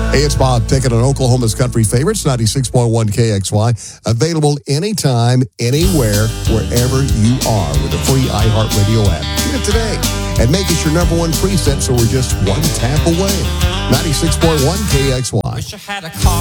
Hey, it's Bob Pickett on Oklahoma's Country Favorites, 96.1 KXY. Available anytime, anywhere, wherever you are with a free iHeartRadio app. Get it today and make it your number one preset so we're just one tap away. 96.1 KXY. Wish I had a car.